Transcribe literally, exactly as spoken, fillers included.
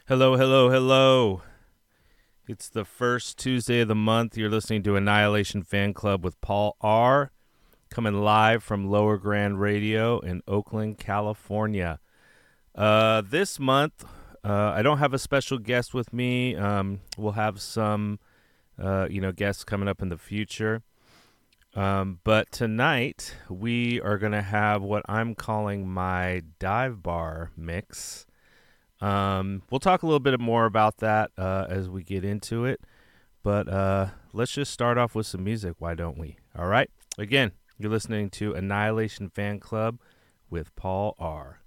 Hello, hello, hello. It's the first Tuesday of the month. You're listening to Annihilation Fan Club with Paul R. Coming live from Lower Grand Radio in Oakland, California. Uh, this month, uh, I don't have a special guest with me. Um, we'll have some, uh, you know, guests coming up in the future. Um, but tonight, we are going to have what I'm calling my dive bar mix. Um, we'll talk a little bit more about that uh, as we get into it, but uh, let's just start off with some music, why don't we? All right? Again, you're listening to Annihilation Fan Club with Paul R.